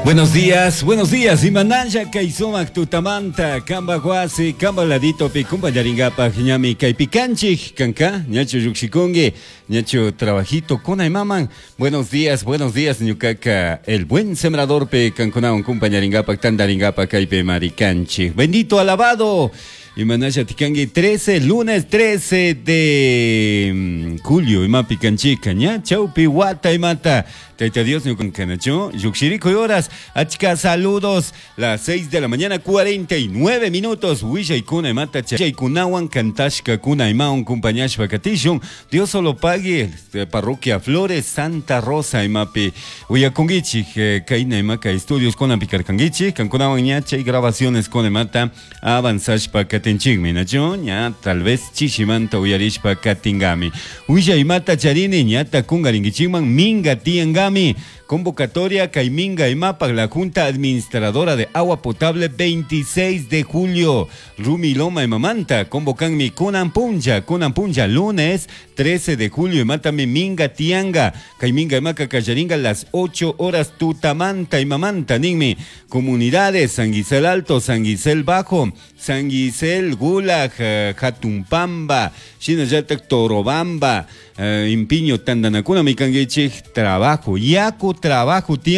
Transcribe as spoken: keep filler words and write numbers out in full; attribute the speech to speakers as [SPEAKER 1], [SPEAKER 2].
[SPEAKER 1] Buenos días, buenos días. Imananja kaisomak tutamanta, kamba guasi, kamba ladito pi kumba yaringapa, ñami kaipicanchik, kanka, ñacho yuxikonge, ñacho trabajito con maman. Buenos días, buenos días, ñukaka, el buen sembrador pe canconaun kumpa yaringapa, tandaringapa kaipe maricanchik. Bendito alabado. Imanasha tikangi trece, lunes trece de julio, ima picanchica, ña, chaupi, guata, imata. Taita Dios, no con canacho, yuxirico y horas, achka, saludos, las seis de la mañana, cuarenta y nueve minutos, Wisha y kuna, mata, cha, y kunawan, cantashka, kuna, imaun, compañashpa, catishun, Dios solo pague, parroquia Flores, Santa Rosa, imapi, Uyakungichi, kaina, imaka, estudios con apicarcangichi, cancunawan, ñacha, y grabaciones con mata, avanzashpa, catenching, minacho, ña, tal vez, chishimanta, uyarishpa, katingami, Wisha y mata, charini, ñata, kungaringichiman, minga, tiangami, convocatoria Caiminga y Mapa, la Junta Administradora de Agua Potable, veintiséis de julio. Rumi Loma y Mamanta, convocan mi Kunampunja, Kunampunja, lunes trece de julio, y Mátame Minga Tianga, Caiminga y Maca Cacharinga, las ocho horas, Tutamanta y Mamanta, Ningmi, comunidades, San Gisel Alto, San Gisel Bajo, San Gisel Gulag, Jatumpamba, Shinayatak Torobamba, uh, Impiño Tandanacuna, Micangueche, trabajo, Yaku, trabajo,